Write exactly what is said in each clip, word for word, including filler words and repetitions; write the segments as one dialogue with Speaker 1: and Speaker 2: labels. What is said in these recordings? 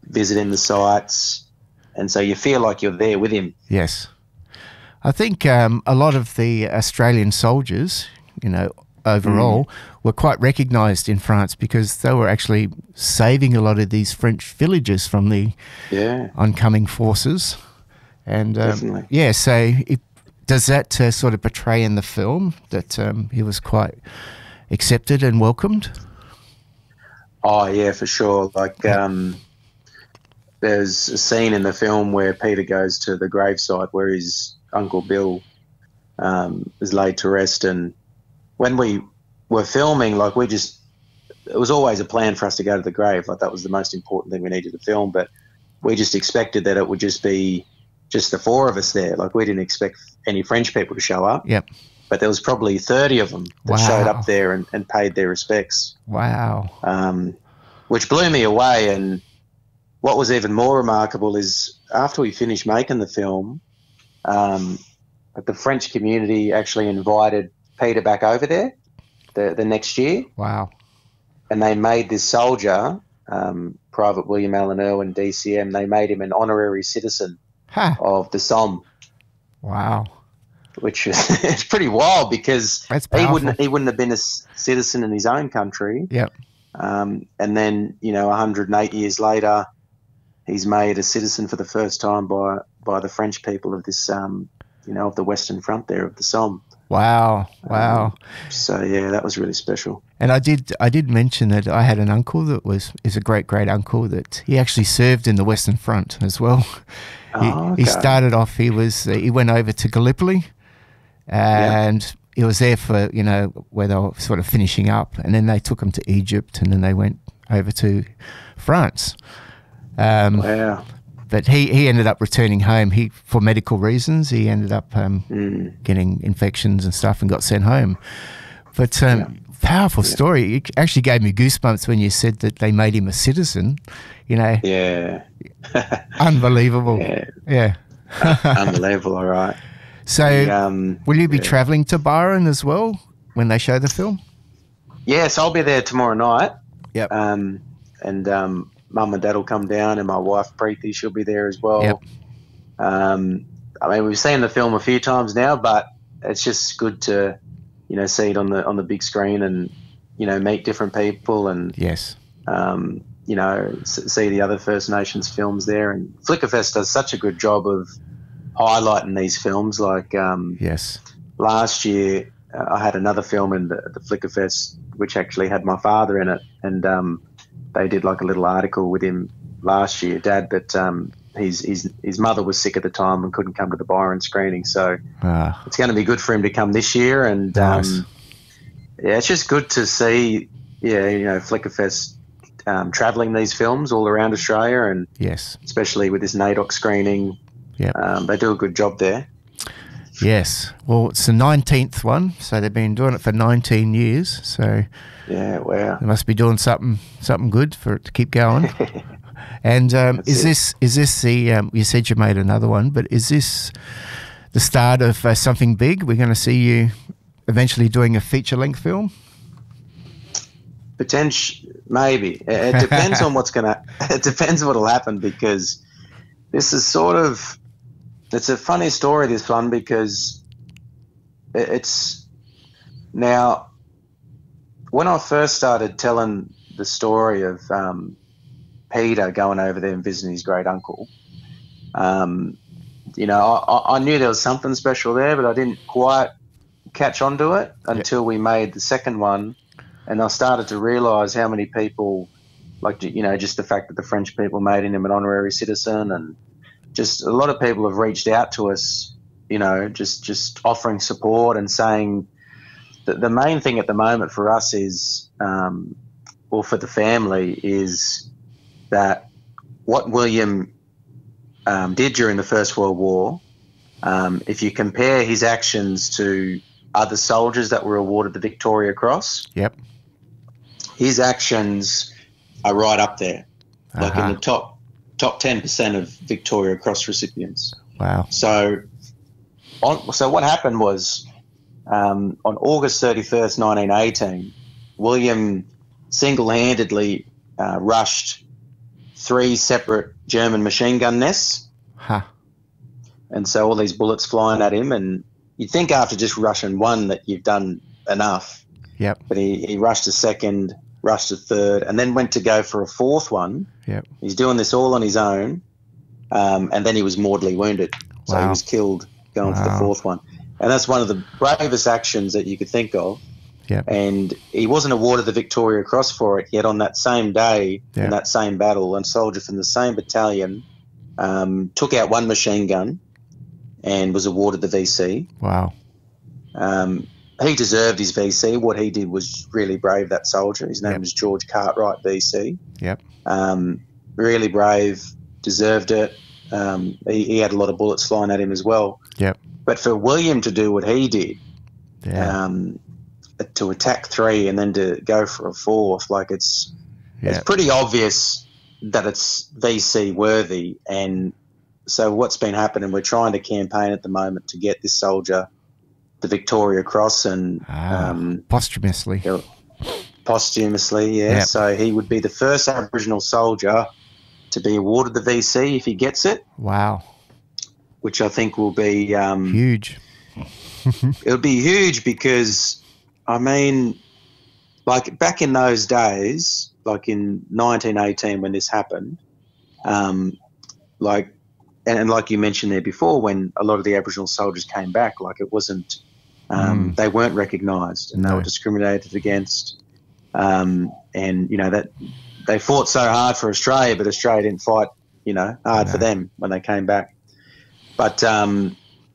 Speaker 1: visiting the sites, and so you feel like you're there with him.
Speaker 2: Yes. I think um, a lot of the Australian soldiers, you know, overall, mm. were quite recognised in France because they were actually saving a lot of these French villages from the
Speaker 1: yeah.
Speaker 2: oncoming forces. And um,
Speaker 1: Definitely.
Speaker 2: yeah, so it, does that uh, sort of portray in the film that um, he was quite accepted and welcomed?
Speaker 1: Oh, yeah, for sure. Like, um, there's a scene in the film where Peter goes to the gravesite where his Uncle Bill um, is laid to rest, and when we were filming, like we just, it was always a plan for us to go to the grave. Like that was the most important thing we needed to film, but we just expected that it would just be just the four of us there. Like we didn't expect any French people to show up.
Speaker 2: Yep.
Speaker 1: But there was probably thirty of them that
Speaker 2: wow.
Speaker 1: showed up there and, and paid their respects.
Speaker 2: Wow.
Speaker 1: Um, which blew me away. And what was even more remarkable is after we finished making the film, um, the French community actually invited Peter back over there the, the next year.
Speaker 2: Wow.
Speaker 1: And they made this soldier, um, Private William Allen Irwin, D C M, they made him an honorary citizen
Speaker 2: huh.
Speaker 1: of the Somme.
Speaker 2: Wow.
Speaker 1: Which is it's pretty wild because
Speaker 2: That's
Speaker 1: he
Speaker 2: powerful.
Speaker 1: wouldn't he wouldn't have been a citizen in his own country.
Speaker 2: Yep.
Speaker 1: Um, and then, you know, one hundred eight years later, he's made a citizen for the first time by, by the French people of this, um, you know, of the Western Front there, of the Somme.
Speaker 2: Wow, wow.
Speaker 1: Um, so, yeah, that was really special.
Speaker 2: And I did I did mention that I had an uncle that was is a great-great-uncle that he actually served in the Western Front as well.
Speaker 1: Oh,
Speaker 2: he,
Speaker 1: okay.
Speaker 2: he started off, he was uh, he went over to Gallipoli and yep. he was there for, you know, where they were sort of finishing up, and then they took him to Egypt, and then they went over to France. Um,
Speaker 1: wow.
Speaker 2: But he, he ended up returning home. He for medical reasons. He ended up um,
Speaker 1: mm.
Speaker 2: getting infections and stuff and got sent home. But um,
Speaker 1: yeah.
Speaker 2: powerful
Speaker 1: yeah.
Speaker 2: story. It actually gave me goosebumps when you said that they made him a citizen. You know.
Speaker 1: Yeah.
Speaker 2: Unbelievable.
Speaker 1: Yeah.
Speaker 2: Yeah.
Speaker 1: uh, unbelievable. All right.
Speaker 2: So,
Speaker 1: the, um,
Speaker 2: will you be
Speaker 1: yeah.
Speaker 2: travelling to Byron as well when they show the film?
Speaker 1: Yes, I'll be there tomorrow night.
Speaker 2: Yep.
Speaker 1: Um, and um, Mum and Dad will come down, and my wife Preeti, she'll be there as well.
Speaker 2: Yep.
Speaker 1: Um, I mean, we've seen the film a few times now, but it's just good to, you know, see it on the on the big screen and, you know, meet different people and
Speaker 2: yes,
Speaker 1: um, you know, s- see the other First Nations films there. And Flickerfest does such a good job of highlighting these films. Like um,
Speaker 2: yes,
Speaker 1: last year uh, I had another film in the, the Flickerfest which actually had my father in it, and um, they did like a little article with him last year, Dad, that um, his, his his mother was sick at the time and couldn't come to the Byron screening. So
Speaker 2: ah.
Speaker 1: it's going to be good for him to come this year. And
Speaker 2: nice.
Speaker 1: um, yeah, it's just good to see, yeah, you know, Flickerfest um, travelling these films all around Australia, and
Speaker 2: yes,
Speaker 1: especially with this NAIDOC screening.
Speaker 2: Yeah,
Speaker 1: um, they do a good job there.
Speaker 2: Yes. Well, it's the nineteenth one, so they've been doing it for nineteen years. So
Speaker 1: yeah, wow,
Speaker 2: they must be doing something something good for it to keep going. And um, is
Speaker 1: it.
Speaker 2: this is this the um, you said you made another one, but is this the start of uh, something big? We're going to see you eventually doing a feature length film.
Speaker 1: Potential, maybe. It depends on what's gonna. It depends what'll happen, because this is sort of. It's a funny story, this one, because it's now when I first started telling the story of um, Peter going over there and visiting his great uncle. Um, you know, I, I knew there was something special there, but I didn't quite catch on to it until we made the second one, and I started to realise how many people, like, you know, just the fact that the French people made him an honorary citizen, and just a lot of people have reached out to us, you know, just, just offering support and saying that the main thing at the moment for us is, um, or for the family, is that what William um, did during the First World War, um, if you compare his actions to other soldiers that were awarded the Victoria Cross,
Speaker 2: yep,
Speaker 1: his actions are right up there, uh-huh. like in the top top ten percent of Victoria Cross recipients.
Speaker 2: Wow.
Speaker 1: So, on, so what happened was, um, on August thirty-first, nineteen eighteen, William single-handedly uh, rushed three separate German machine gun nests.
Speaker 2: Huh.
Speaker 1: And so all these bullets flying at him, and you'd think after just rushing one that you've done enough.
Speaker 2: Yep.
Speaker 1: But he, he rushed a second, rushed a third, and then went to go for a fourth one.
Speaker 2: Yep.
Speaker 1: He's doing this all on his own, um, and then he was mortally wounded. So
Speaker 2: Wow.
Speaker 1: he was killed going
Speaker 2: Wow.
Speaker 1: for the fourth one. And that's one of the bravest actions that you could think of.
Speaker 2: Yep.
Speaker 1: And he wasn't awarded the Victoria Cross for it, yet on that same day,
Speaker 2: Yep.
Speaker 1: in that same battle, a soldier from the same battalion um, took out one machine gun and was awarded the V C.
Speaker 2: Wow.
Speaker 1: Um, he deserved his V C. What he did was really brave, that soldier. His name
Speaker 2: Yep.
Speaker 1: was George Cartwright, V C.
Speaker 2: Yep.
Speaker 1: Um, really brave, deserved it. Um, he, he had a lot of bullets flying at him as well.
Speaker 2: Yep.
Speaker 1: But for William to do what he did,
Speaker 2: Yeah.
Speaker 1: um, to attack three and then to go for a fourth, like it's
Speaker 2: yeah.
Speaker 1: it's pretty obvious that it's V C worthy. And so what's been happening, we're trying to campaign at the moment to get this soldier the Victoria Cross and
Speaker 2: Ah,
Speaker 1: um,
Speaker 2: posthumously.
Speaker 1: you know, posthumously, yeah.
Speaker 2: Yep.
Speaker 1: So he would be the first Aboriginal soldier to be awarded the V C if he gets it,
Speaker 2: Wow.
Speaker 1: which I think will be um,
Speaker 2: Huge.
Speaker 1: it would be huge because, I mean, like back in those days, like in nineteen eighteen when this happened, um, like, and, and like you mentioned there before, when a lot of the Aboriginal soldiers came back, like it wasn't, um,
Speaker 2: Mm.
Speaker 1: they weren't recognised and they
Speaker 2: No.
Speaker 1: were discriminated against. Um, and, you know, that they fought so hard for Australia, but Australia didn't fight, you know, hard
Speaker 2: No.
Speaker 1: for them when they came back. But um,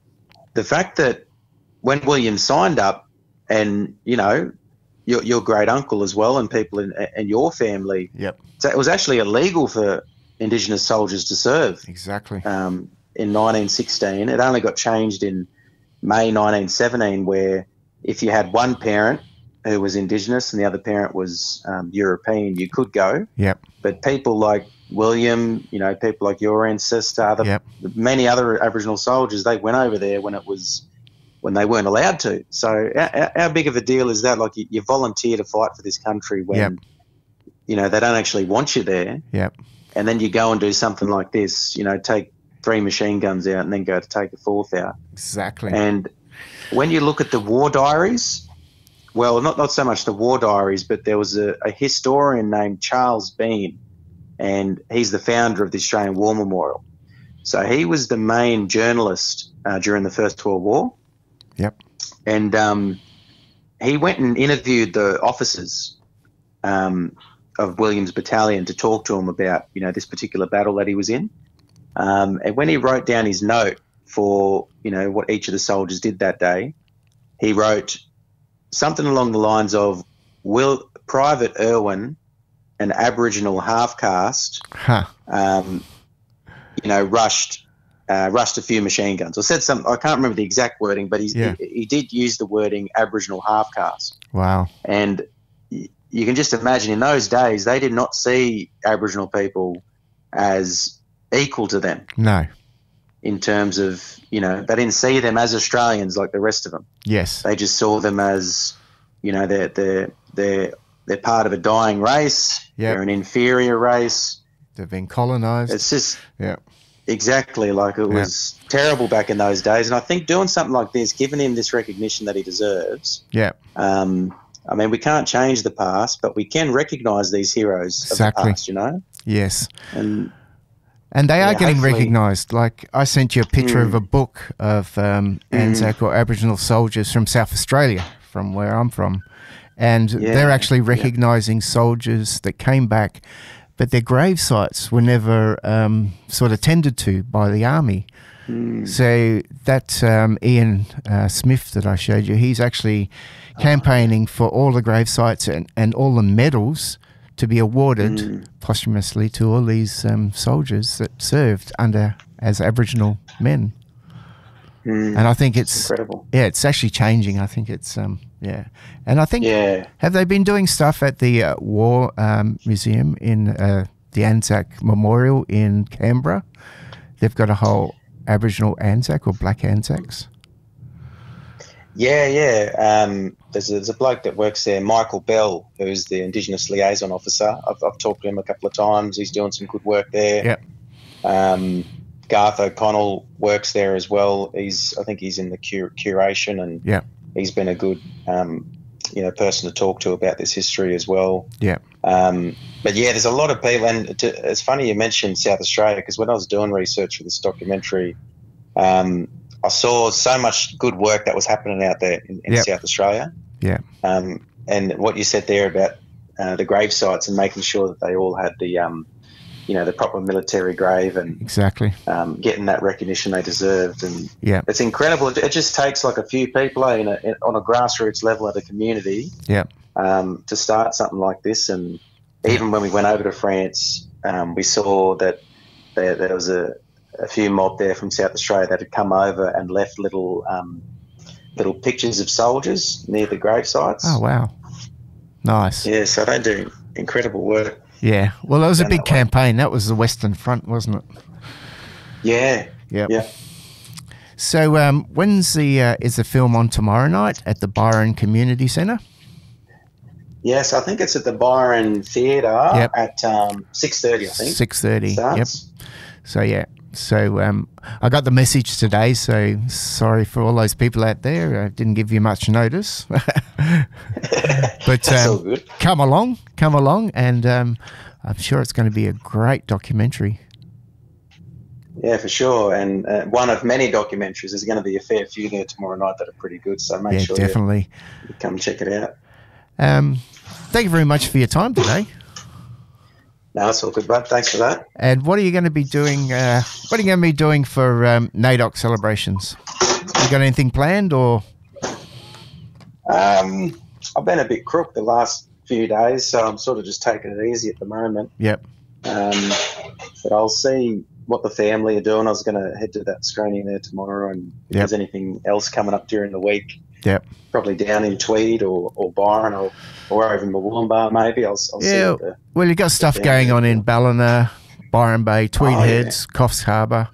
Speaker 1: the fact that when William signed up, and, you know, your, your great uncle as well and people in, in your family,
Speaker 2: Yep.
Speaker 1: so it was actually illegal for Indigenous soldiers to serve
Speaker 2: Exactly.
Speaker 1: um, in nineteen sixteen. It only got changed in May nineteen seventeen, where if you had one parent who was Indigenous and the other parent was um, European, you could go.
Speaker 2: Yep.
Speaker 1: But people like William, you know, people like your ancestor, other,
Speaker 2: Yep.
Speaker 1: many other Aboriginal soldiers, they went over there when it was when they weren't allowed to. So how, how big of a deal is that? Like you, you volunteer to fight for this country when,
Speaker 2: Yep.
Speaker 1: you know, they don't actually want you there.
Speaker 2: Yep.
Speaker 1: And then you go and do something like this, you know, take three machine guns out and then go to take a fourth out.
Speaker 2: Exactly.
Speaker 1: And when you look at the war diaries, well, not, not so much the war diaries, but there was a, a historian named Charles Bean, and he's the founder of the Australian War Memorial. So he was the main journalist uh, during the First World War.
Speaker 2: Yep.
Speaker 1: And um, he went and interviewed the officers um, of William's battalion to talk to him about, you know, this particular battle that he was in. Um, and when he wrote down his note for, you know, what each of the soldiers did that day, he wrote something along the lines of, Will Private Irwin, an Aboriginal half-caste,
Speaker 2: Huh.
Speaker 1: um, you know, rushed uh, rushed a few machine guns. Or said some, I can't remember the exact wording, but he's,
Speaker 2: Yeah.
Speaker 1: he, he did use the wording Aboriginal half-caste.
Speaker 2: Wow.
Speaker 1: And y- you can just imagine in those days, they did not see Aboriginal people as equal to them
Speaker 2: No.
Speaker 1: in terms of, you know, they didn't see them as Australians like the rest of them.
Speaker 2: Yes.
Speaker 1: They just saw them as, you know, they're, they're, they're, they're part of a dying race.
Speaker 2: Yep.
Speaker 1: They're an inferior race.
Speaker 2: They've been colonized.
Speaker 1: It's just
Speaker 2: Yeah.
Speaker 1: exactly like it was terrible back in those days. And I think doing something like this, giving him this recognition that he deserves,
Speaker 2: Yeah.
Speaker 1: um, I mean, we can't change the past, but we can recognise these heroes
Speaker 2: Exactly.
Speaker 1: of the past, you know?
Speaker 2: Yes.
Speaker 1: And
Speaker 2: And they are
Speaker 1: Yeah,
Speaker 2: getting
Speaker 1: hopefully-
Speaker 2: recognised. Like I sent you a picture
Speaker 1: Mm.
Speaker 2: of a book of um, Anzac or Aboriginal soldiers from South Australia, from where I'm from, and
Speaker 1: Yeah,
Speaker 2: they're actually
Speaker 1: yeah.
Speaker 2: recognising soldiers that came back, but their grave sites were never um, sort of tended to by the army.
Speaker 1: Mm.
Speaker 2: So that um, Ian uh, Smith that I showed you, he's actually campaigning for all the grave sites and, and all the medals to be awarded
Speaker 1: Mm.
Speaker 2: posthumously to all these um, soldiers that served under as Aboriginal men.
Speaker 1: Mm.
Speaker 2: And I think it's
Speaker 1: incredible.
Speaker 2: yeah, it's actually changing. I think it's um, yeah, and I think
Speaker 1: Yeah.
Speaker 2: have they been doing stuff at the uh, War um, Museum in uh, the Anzac Memorial in Canberra? They've got a whole Aboriginal Anzac or Black Anzacs.
Speaker 1: Yeah, yeah. Um, there's, a, there's a bloke that works there, Michael Bell, who's the Indigenous Liaison Officer. I've, I've talked to him a couple of times. He's doing some good work there.
Speaker 2: Yep.
Speaker 1: Um, Garth O'Connell works there as well. He's, I think he's in the cur- curation, and
Speaker 2: Yep.
Speaker 1: he's been a good, um, you know, person to talk to about this history as well.
Speaker 2: Yeah.
Speaker 1: Um, but yeah, there's a lot of people, and to, it's funny you mentioned South Australia, because when I was doing research for this documentary, um, I saw so much good work that was happening out there in, in
Speaker 2: Yep.
Speaker 1: South Australia.
Speaker 2: Yeah.
Speaker 1: Um, and what you said there about uh, the grave sites and making sure that they all had the, um, you know, the proper military grave, and
Speaker 2: Exactly.
Speaker 1: um, getting that recognition they deserved. And
Speaker 2: Yeah.
Speaker 1: it's incredible. It just takes like a few people uh, in a, in, on a grassroots level at a community
Speaker 2: Yeah.
Speaker 1: um, to start something like this. And even when we went over to France, um, we saw that there, there was a, a few mob there from South Australia that had come over and left little um, little pictures of soldiers near the grave sites.
Speaker 2: Oh, wow. Nice.
Speaker 1: Yeah, so they do incredible work.
Speaker 2: Yeah. Well, it was a
Speaker 1: Down
Speaker 2: big
Speaker 1: that way.
Speaker 2: campaign. That was the Western Front, wasn't it?
Speaker 1: Yeah,
Speaker 2: Yeah.
Speaker 1: yeah.
Speaker 2: So, um, when's the uh, is the film on tomorrow night at the Byron Community Centre?
Speaker 1: Yes, I think it's at the Byron Theatre
Speaker 2: Yep.
Speaker 1: at um, six thirty, I think.
Speaker 2: Six thirty. Yep.
Speaker 1: Starts.
Speaker 2: So yeah. So um, I got the message today. So sorry for all those people out there. I didn't give you much notice. But
Speaker 1: That's all
Speaker 2: um,
Speaker 1: good.
Speaker 2: come along, come along, and um, I'm sure it's going to be a great documentary.
Speaker 1: Yeah, for sure. And uh, one of many documentaries. There's going to be a fair few there tomorrow night that are pretty good. So make
Speaker 2: Yeah,
Speaker 1: sure
Speaker 2: definitely.
Speaker 1: you, you come check it out.
Speaker 2: Um, thank you very much for your time today.
Speaker 1: No, it's all good, bud. Thanks for that.
Speaker 2: And what are you going to be doing? Uh, what are you going to be doing for um, NAIDOC celebrations? You got anything planned, or?
Speaker 1: Um, I've been a bit crook the last few days, so I'm sort of just taking it easy at the moment.
Speaker 2: Yep.
Speaker 1: Um, but I'll see what the family are doing. I was going to head to that screening there tomorrow, and if
Speaker 2: Yep.
Speaker 1: there's anything else coming up during the week,
Speaker 2: Yep.
Speaker 1: probably down in Tweed or, or Byron or, or over in Murwillumbah maybe. I'll, I'll see
Speaker 2: Yeah.
Speaker 1: what the,
Speaker 2: Well, you've got stuff
Speaker 1: Yeah.
Speaker 2: going on in Ballina, Byron Bay, Tweed
Speaker 1: Oh, yeah.
Speaker 2: Heads, Coffs Harbour.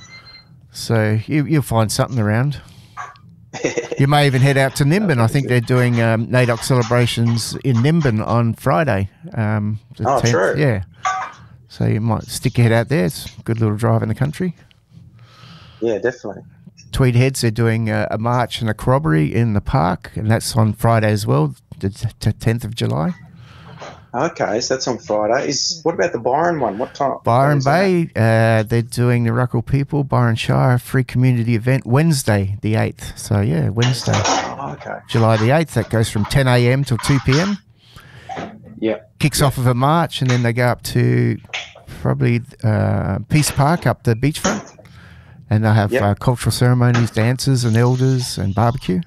Speaker 2: So you, you'll find something around. You may even head out to Nimbin. I think they're doing um, NAIDOC celebrations in Nimbin on Friday. Um, the
Speaker 1: Oh,
Speaker 2: tenth.
Speaker 1: true.
Speaker 2: Yeah. So you might stick your head out there. It's a good little drive in the country.
Speaker 1: yeah, definitely.
Speaker 2: Tweed Heads, they're doing a, a march and a corroboree in the park, and that's on Friday as well, the t- tenth of July.
Speaker 1: Okay, so that's on Friday. Is what about the Byron one? What time?
Speaker 2: Byron
Speaker 1: what is that?
Speaker 2: Bay, uh, they're doing the Ruckle People, Byron Shire free community event Wednesday, the eighth. So, yeah, Wednesday,
Speaker 1: Oh, okay.
Speaker 2: July the eighth. That goes from ten a.m. till two p.m.
Speaker 1: Yeah.
Speaker 2: Kicks off with a march, and then they go up to probably uh, Peace Park up the beachfront. And they'll have
Speaker 1: Yep.
Speaker 2: uh, cultural ceremonies, dances and elders and barbecue.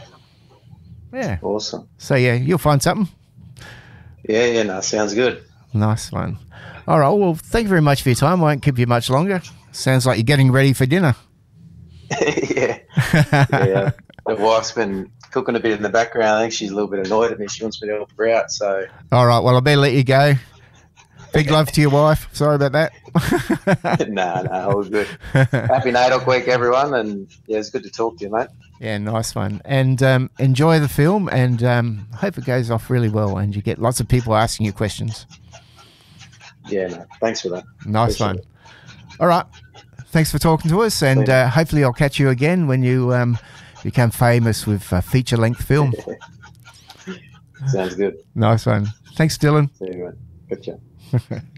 Speaker 2: Yeah.
Speaker 1: Awesome.
Speaker 2: So, yeah, you'll find something.
Speaker 1: Yeah, yeah, no, sounds good.
Speaker 2: Nice one. All right. Well, thank you very much for your time. I won't keep you much longer. Sounds like you're getting ready for dinner.
Speaker 1: yeah. Yeah. The wife's been cooking a bit in the background. I think she's a little bit annoyed at me. She wants me to help her out. So,
Speaker 2: All right. Well, I better let you go. Big love to your wife. Sorry about that.
Speaker 1: no, no, all good. Happy NAIDOC week, everyone. And yeah, it's good to talk to you, mate.
Speaker 2: Yeah, nice one. And um, enjoy the film, and um, hope it goes off really well and you get lots of people asking you questions.
Speaker 1: Yeah, no, thanks for that.
Speaker 2: Nice
Speaker 1: Appreciate
Speaker 2: one.
Speaker 1: it.
Speaker 2: All right. Thanks for talking to us, and uh, hopefully I'll catch you again when you um, become famous with a feature-length film.
Speaker 1: Sounds good.
Speaker 2: Nice one. Thanks, Dylan.
Speaker 1: See you, mate. Good chat.